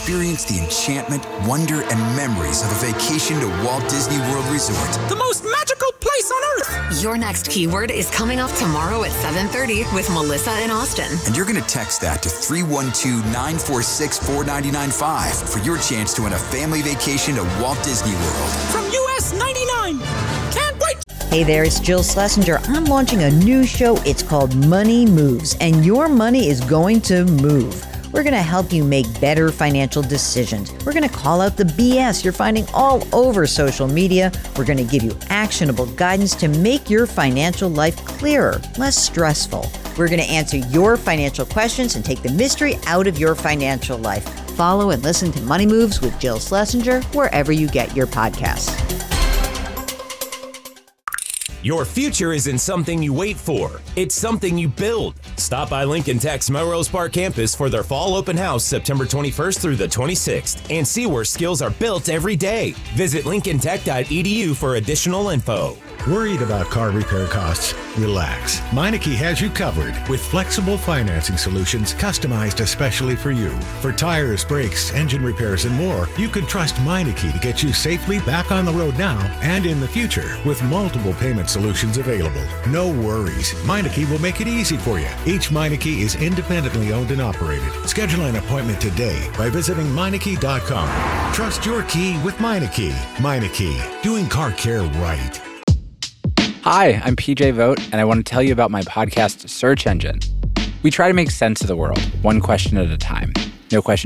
experience the enchantment, wonder, and memories of a vacation to Walt Disney World Resort. The most magical place on Earth! Your next keyword is coming up tomorrow at 7:30 with Melissa and Austin. And you're going to text that to 312-946-4995 for your chance to win a family vacation to Walt Disney World. From US 99. Can't wait! Hey there, it's Jill Schlesinger. I'm launching a new show. It's called Money Moves, and your money is going to move. We're going to help you make better financial decisions. We're going to call out the BS you're finding all over social media. We're going to give you actionable guidance to make your financial life clearer, less stressful. We're going to answer your financial questions and take the mystery out of your financial life. Follow and listen to Money Moves with Jill Schlesinger wherever you get your podcasts. Your future isn't something you wait for. It's something you build. Stop by Lincoln Tech's Melrose Park campus for their fall open house September 21st through the 26th and see where skills are built every day. Visit lincolntech.edu for additional info. Worried about car repair costs? Relax. Meineke has you covered with flexible financing solutions customized especially for you. For tires, brakes, engine repairs, and more, you can trust Meineke to get you safely back on the road now and in the future with multiple payment solutions available. No worries. Meineke will make it easy for you. Each Meineke is independently owned and operated. Schedule an appointment today by visiting Meineke.com. Trust your key with Meineke. Meineke, doing car care right. Hi, I'm PJ Vogt, and I want to tell you about my podcast, Search Engine. We try to make sense of the world, one question at a time. No question